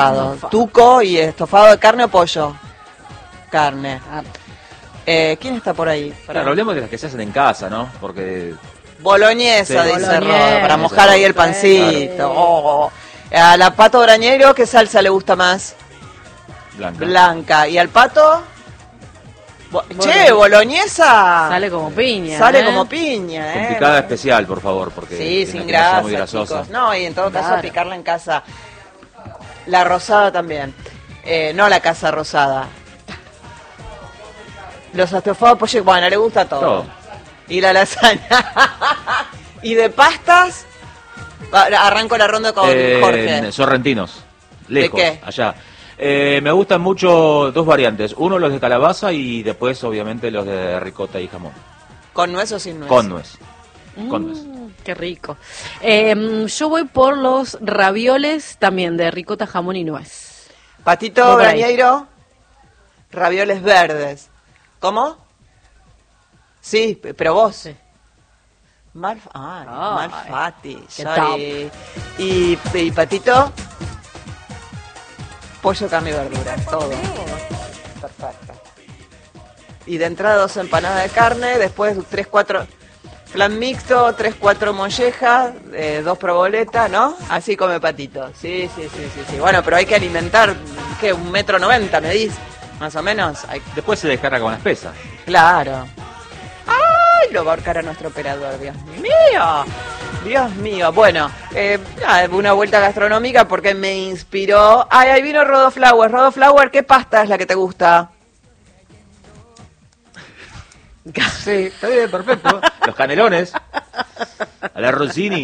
Tuco y estofado de carne o pollo. Carne. ¿Quién está por ahí? Claro, hablemos de las que se hacen en casa, ¿no? Porque... Boloñesa, Sí. dice Roda, para mojar ahí el pancito. Claro. Oh. A la Pato Brañero, ¿qué salsa le gusta más? Blanca. Blanca. ¿Y al Pato? Che, boloñesa. Sale como piña. Sale como piña, Complicada especial, por favor, porque... Sí, que sin no sea grasa, muy grasosa. chicos. No, y en todo caso Claro. picarla en casa. La rosada también. No la casa rosada. Los estofados pollo, bueno, le gusta todo. Todo. Y la lasaña. Y de pastas, arranco la ronda con Jorge. Sorrentinos. Lejos, ¿De qué? allá. Me gustan mucho dos variantes. Uno, los de calabaza, y después, obviamente, los de ricota y jamón. ¿Con nuez o sin nuez? Con nuez. Con nuez. Qué rico. Yo voy por los ravioles también de ricota, jamón y nuez. Patito Voy por ahí. Brañeiro, ravioles verdes. ¿Cómo? Sí, pero vos. Sí. Malfatti. qué Sorry. Y Patito, pollo, carne y verdura. Todo. Perfecto. Y de entrada 2 empanadas de carne, después 3, 4... Flan mixto, 3, 4 mollejas, 2 proboletas, ¿no? Así come Patito. Sí. Bueno, pero hay que alimentar, ¿qué? 1,90 m, medís, más o menos. Después se descarga con las pesas. Claro. ¡Ay! Lo va a ahorcar a nuestro operador, Dios mío. Dios mío. Bueno, una vuelta gastronómica porque me inspiró. ¡Ay, ahí vino Rodoflower! Rodoflower, ¿qué pasta es la que te gusta? Sí, está bien, perfecto. Los canelones. A la Rossini.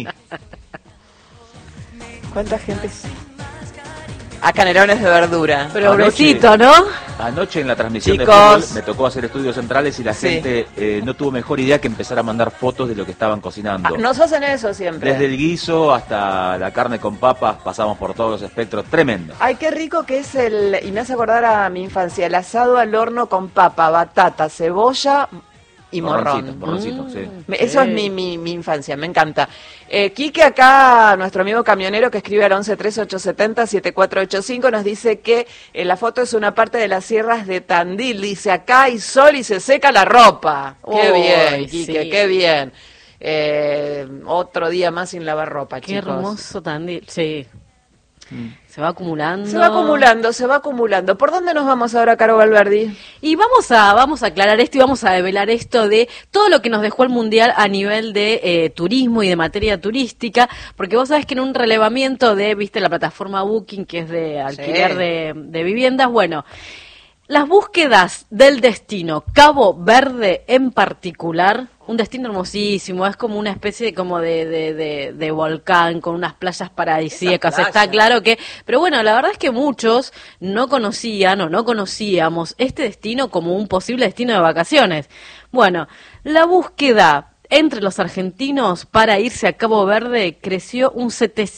¿Cuánta gente? A canelones de verdura. Pero Anoche- besito, ¿no? Anoche en la transmisión Chicos. de fútbol me tocó hacer estudios centrales y la Sí. gente no tuvo mejor idea que empezar a mandar fotos de lo que estaban cocinando. Nos hacen eso siempre. Desde el guiso hasta la carne con papas, pasamos por todos los espectros. Tremendo. Ay, qué rico que es y me hace acordar a mi infancia, el asado al horno con papa, batata, cebolla y morrón. Morroncito, sí. Eso es mi infancia, me encanta. Quique acá, nuestro amigo camionero que escribe al 113870-7485, nos dice que la foto es una parte de las sierras de Tandil. Dice, acá hay sol y se seca la ropa. Qué Uy, bien, Quique, sí. qué bien. Otro día más sin lavar ropa, Qué chicos. hermoso Tandil. Sí. Se va acumulando. Se va acumulando. ¿Por dónde nos vamos ahora, Caro Valverdi? Y vamos a aclarar esto y vamos a develar esto de todo lo que nos dejó el Mundial a nivel de turismo y de materia turística, porque vos sabés que en un relevamiento viste, la plataforma Booking, que es de alquiler de viviendas, bueno, las búsquedas del destino Cabo Verde en particular, un destino hermosísimo, es como una especie de volcán con unas playas paradisíacas, Esas está playas. claro que, pero bueno, la verdad es que muchos no conocían o no conocíamos este destino como un posible destino de vacaciones. Bueno, la búsqueda entre los argentinos para irse a Cabo Verde creció un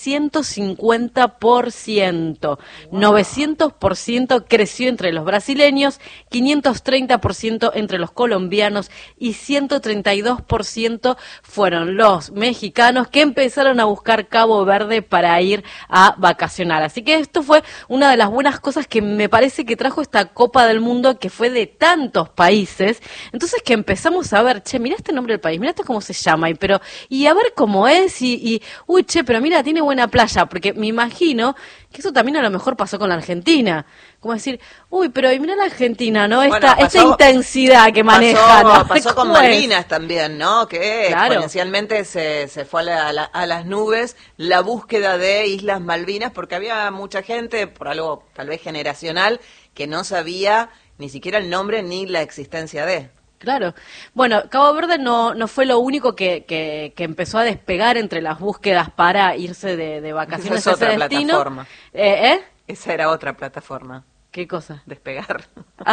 750%, 900% creció entre los brasileños, 530% entre los colombianos y 132% fueron los mexicanos que empezaron a buscar Cabo Verde para ir a vacacionar. Así que esto fue una de las buenas cosas que me parece que trajo esta Copa del Mundo, que fue de tantos países. Entonces que empezamos a ver, che, mirá este nombre del país, mirá esto cómo se llama, y a ver cómo es, uy, che, pero mira, tiene buena playa, porque me imagino que eso también a lo mejor pasó con la Argentina. Como decir, uy, pero mirá la Argentina, ¿no? Esta intensidad que maneja, ¿no? Pasó con Malvinas también, ¿no? Que claro, exponencialmente se fue a las nubes la búsqueda de Islas Malvinas, porque había mucha gente, por algo tal vez generacional, que no sabía ni siquiera el nombre ni la existencia de. Claro. Bueno, Cabo Verde no fue lo único que empezó a despegar entre las búsquedas para irse de vacaciones Esa es otra a ese destino. plataforma. ¿Eh? Esa era otra plataforma. ¿Qué cosa? Despegar.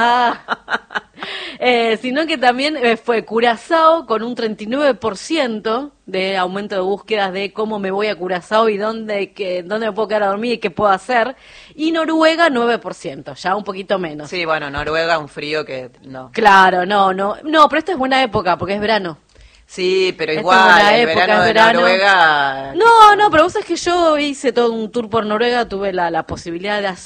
Sino que también fue Curazao con un 39% de aumento de búsquedas de cómo me voy a Curazao y dónde me puedo quedar a dormir y qué puedo hacer. Y Noruega 9%, ya un poquito menos. Sí, bueno, Noruega, un frío que no. Claro, no, pero esta es buena época porque es verano. Sí, pero Esta igual, es buena el época, verano es de verano. Noruega... No, pero vos sabés que yo hice todo un tour por Noruega, tuve la posibilidad de hacer